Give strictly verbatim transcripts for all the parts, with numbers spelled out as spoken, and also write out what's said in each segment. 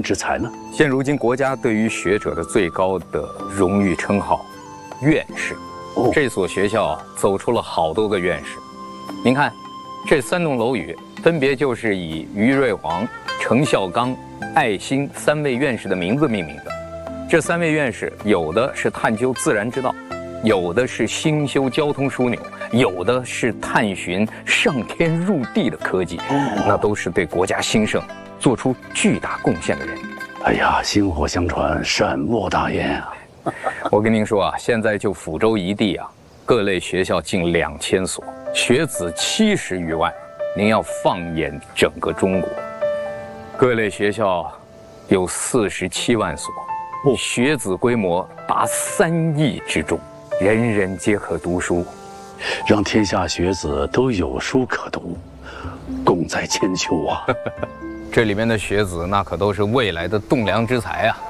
良之才呢？ 现如今国家对于学者的最高的荣誉称号，院士。哦，这所学校走出了好多个院士。您看，这三栋楼宇分别就是以于瑞煌、程孝刚、艾兴三位院士的名字命名的。这三位院士，有的是探究自然之道，有的是兴修交通枢纽，有的是探寻上天入地的科技，那都是对国家兴盛做出巨大贡献的人。 哎呀，薪火相传，善莫大焉啊！ 我跟您说啊，现在就抚州一地啊，各类学校近两千所，学子七十余万。您要放眼整个中国，各类学校有四十七万所，学子规模达三亿之众，人人皆可读书， 让天下学子都有书可读，功在千秋啊！ 这里面的学子那可都是未来的栋梁之才啊！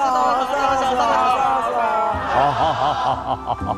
好好好好好好好。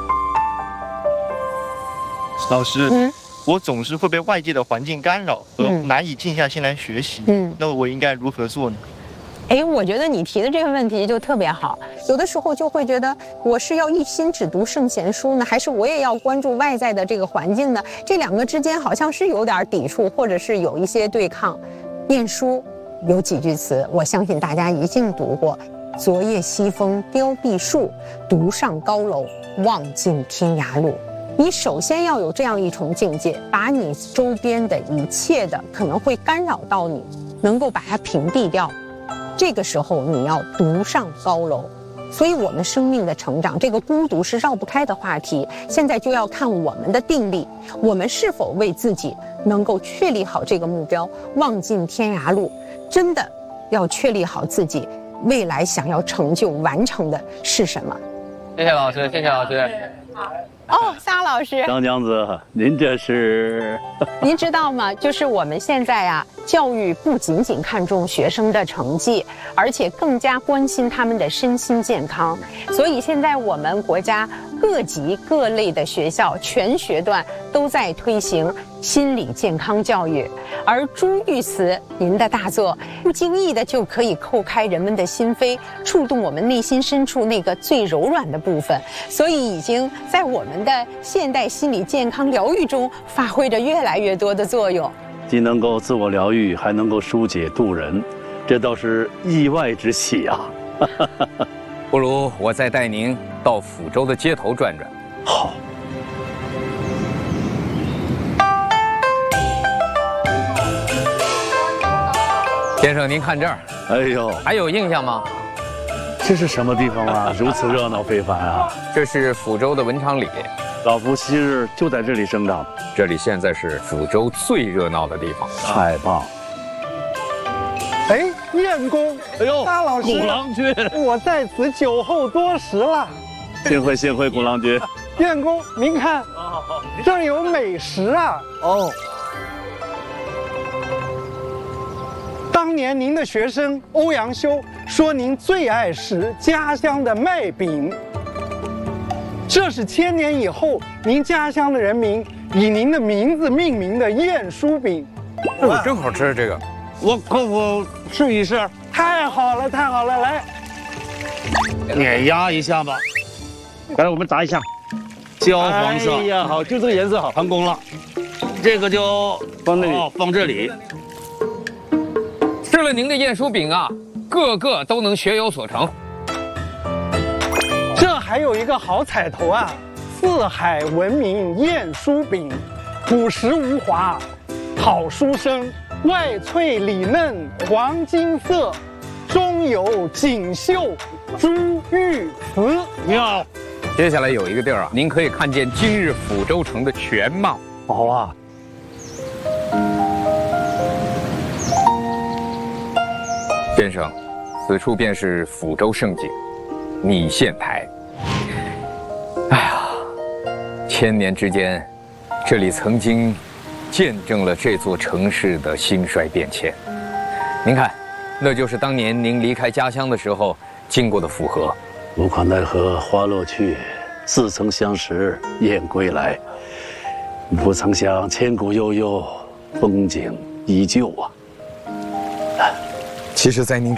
老师， 嗯， 我总是会被外界的环境干扰，和难以静下心来学习。嗯，那我应该如何做呢？ 哎，我觉得你提的这个问题就特别好。有的时候就会觉得，我是要一心只读圣贤书呢，还是我也要关注外在的这个环境呢？这两个之间好像是有点抵触，或者是有一些对抗。念书有几句词，我相信大家一定读过：昨夜西风凋碧树，独上高楼，望尽天涯路。你首先要有这样一重境界，把你周边的一切的可能会干扰到你，能够把它屏蔽掉。这个时候你要独上高楼。所以我们生命的成长，这个孤独是绕不开的话题。现在就要看我们的定力，我们是否为自己能够确立好这个目标，望尽天涯路。真的要确立好自己未来想要成就完成的是什么。 谢谢老师，谢谢老师。 哦，沙老师， 张娘子，您这是？ 您知道吗？就是我们现在啊，教育不仅仅看重学生的成绩，而且更加关心他们的身心健康。所以现在我们国家各级各类的学校全学段都在推行心理健康教育。而朱玉慈您的大作，不经意的就可以叩开人们的心扉，触动我们内心深处那个最柔软的部分。所以已经在我们的现代心理健康疗愈中发挥着越来越多的作用。 既能够自我疗愈，还能够疏解度人，这倒是意外之喜啊！ 不如我再带您到抚州的街头转转。 好。 先生，您看这儿， 哎呦， 还有印象吗？ 这是什么地方啊？如此热闹非凡啊！ 这是抚州的文昌里， 老夫昔日就在这里生长， 这里现在是抚州最热闹的地方。 太棒！ 哎，燕公， 哎呦， 大老师， 古郎君， 我在此久候多时了。 幸会幸会，古郎君。 燕公，您看，这儿有美食啊！ 哦。 当年您的学生欧阳修说您最爱食家乡的麦饼，这是千年以后您家乡的人民以您的名字命名的燕酥饼。 哎呦，真好吃这个， 我可否试一试？ 太好了，太好了，来， 碾压一下吧。来，我们炸一下，焦黄色。哎呀，好，就这个颜色好，成功了。这个就放那里，哦，放这里。 吃了您的燕酥饼啊，个个都能学有所成。 这还有一个好彩头啊！四海闻名燕酥饼，朴实无华，好书生，外脆里嫩，黄金色，中有锦绣珠玉瓷。 妙！ 接下来有一个地儿啊，您可以看见今日抚州城的全貌。 好啊。 先生，此处便是抚州胜景，拟县台。哎呀，千年之间，这里曾经见证了这座城市的兴衰变迁。您看，那就是当年您离开家乡的时候经过的府河。 无可奈何花落去，似曾相识燕归来。不曾想千古悠悠，风景依旧啊。 其实，在您